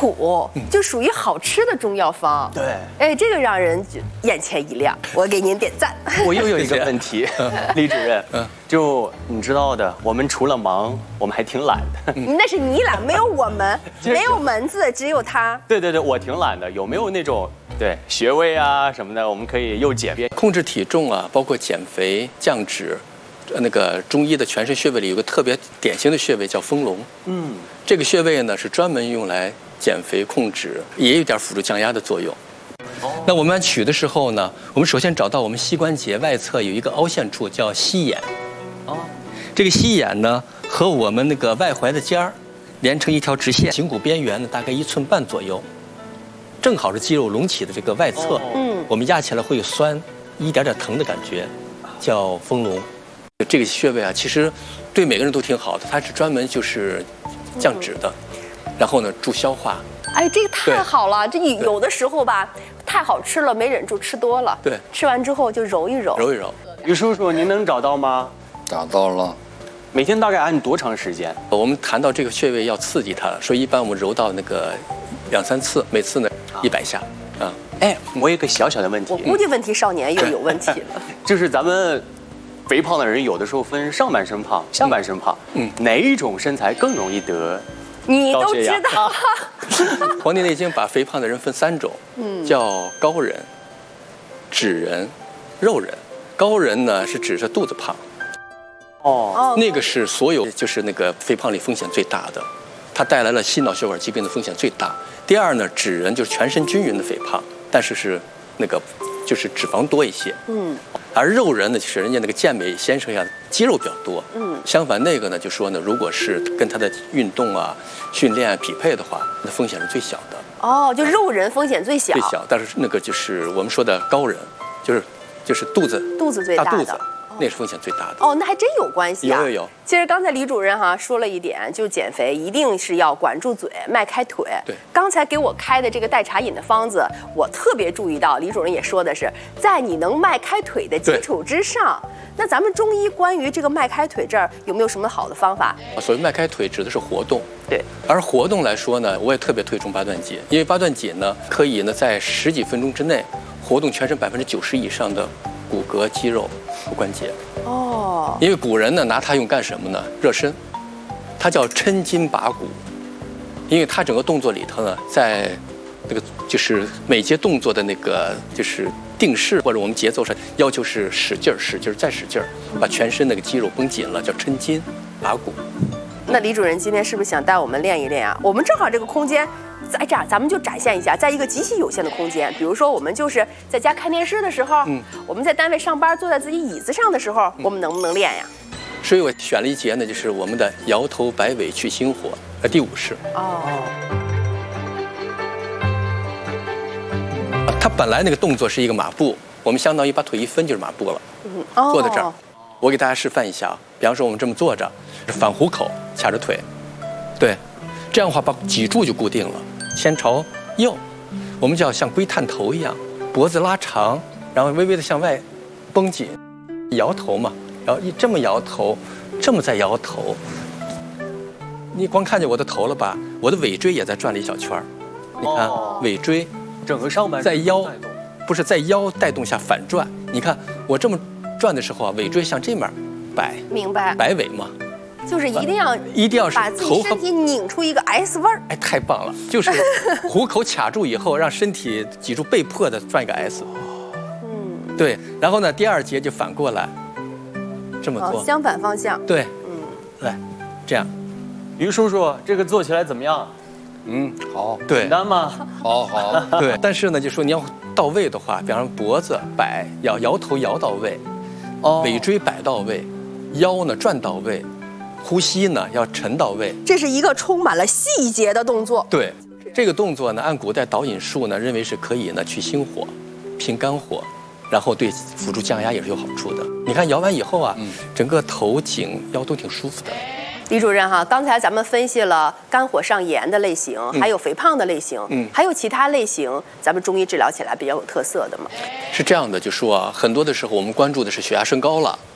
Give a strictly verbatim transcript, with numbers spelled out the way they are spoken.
土，就属于好吃的中药方。 对， 哎，这个让人就眼前一亮，我给您点赞。 我又有一个问题，李主任，就你知道的，我们除了忙，我们还挺懒的。 那是你懒，没有我们，没有门字，只有他。 对对对，我挺懒的。有没有那种对穴位啊什么的，我们可以又简便控制体重啊，包括减肥、降脂。那个中医的全身穴位里有个特别典型的穴位叫丰隆，嗯，这个穴位呢是专门用来减肥控制，也有点辅助降压的作用。哦、那我们取的时候呢，我们首先找到我们膝关节外侧有一个凹陷处叫膝眼，哦，这个膝眼呢和我们那个外踝的尖儿连成一条直线，颈骨边缘呢大概一寸半左右，正好是肌肉隆起的这个外侧，嗯、哦，我们压起来会有酸，一点点疼的感觉，叫丰隆。这个穴位啊，其实对每个人都挺好的，它是专门就是降脂的，然后呢助消化。 哎，这个太好了！这有的时候吧，太好吃了，没忍住吃多了。 对， 吃完之后就揉一揉， 揉一揉。 于叔叔，您能找到吗？ 找到了。 每天大概按多长时间？ 我们谈到这个穴位要刺激它，所以一般我们揉到那个两三次，每次呢一百下。啊， 哎，我有个小小的问题。 我估计问题少年又有问题了。 就是咱们。肥胖的人有的时候分上半身胖、下半身胖，嗯，哪一种身材更容易得？ 你都知道。 《黄帝内经》把肥胖的人分三种，嗯，叫高人、脂人、肉人。高人呢是指着肚子胖，哦，那个是所有就是那个肥胖里风险最大的，它带来了心脑血管疾病的风险最大。第二呢，脂人就是全身均匀的肥胖，但是是那个就是脂肪多一些，嗯。而肉人呢，就是人家那个健美先生呀，肌肉比较多。嗯，相反那个呢，就说呢，如果是跟他的运动啊、训练、啊、匹配的话，那风险是最小的。 哦，就肉人风险最小。 最小，但是那个就是我们说的高人，就是就是肚子肚子最大的。 大肚子那是风险最大的。 哦，那还真有关系啊！ 有有有。 其实刚才李主任哈说了一点，就是减肥一定是要管住嘴，迈开腿。 对。 刚才给我开的这个代茶饮的方子，我特别注意到，李主任也说的是，在你能迈开腿的基础之上，那咱们中医关于这个迈开腿这儿有没有什么好的方法？ 所谓迈开腿指的是活动。 对。 而活动来说呢，我也特别推崇八段锦，因为八段锦呢可以呢在十几分钟之内活动全身百分之九十以上的骨骼、肌肉和关节。哦。因为古人呢拿它用干什么呢？热身，它叫抻筋拔骨，因为它整个动作里头呢，在那个就是每节动作的那个就是定式或者我们节奏上要求是使劲儿、使劲儿再使劲儿，把全身那个肌肉绷紧了，叫抻筋拔骨。 那李主任今天是不是想带我们练一练啊？我们正好这个空间，在这儿咱们就展现一下，在一个极其有限的空间，比如说我们就是在家看电视的时候，嗯，我们在单位上班坐在自己椅子上的时候，我们能不能练呀？ 所以我选了一节呢，就是我们的摇头摆尾去心火，呃，第五式。哦。它本来那个动作是一个马步，我们相当于把腿一分就是马步了。嗯。哦。坐在这儿，我给大家示范一下啊。比方说我们这么坐着，反虎口卡着腿，对，这样的话把脊柱就固定了，先朝右，我们就要像龟探头一样，脖子拉长，然后微微的向外绷紧，摇头嘛。然后一这么摇头，这么再摇头，你光看见我的头了吧？我的尾椎也在转了一小圈儿。你看，尾椎整个上半身在腰，不是在腰带动下反转。你看我这么转的时候啊，尾椎向这面摆， 明白？ 摆尾嘛， 就是一定要一定要是把自己身体拧出一个 S 弯儿。 哎，太棒了！就是虎口卡住以后，让身体脊柱被迫的转一个 S。嗯，对。然后呢，第二节就反过来。这么做， 相反方向。 对，嗯，来，这样。 于叔叔，这个做起来怎么样？ 嗯，好。 对， 简单吗？ 好好。 对，但是呢，就说你要到位的话，比方说脖子摆，要摇头摇到位，哦，尾椎摆到位，腰呢转到位，呼吸呢要沉到位。 这是一个充满了细节的动作。 对，这个动作呢，按古代导引术呢，认为是可以呢去心火、平肝火。然后对辅助降压也是有好处的。你看摇完以后啊，嗯、整个头颈腰都挺舒服的。 李主任哈，刚才咱们分析了肝火上炎的类型，嗯、还有肥胖的类型，嗯，还有其他类型，咱们中医治疗起来比较有特色的吗？ 是这样的，就说啊，很多的时候我们关注的是血压升高了，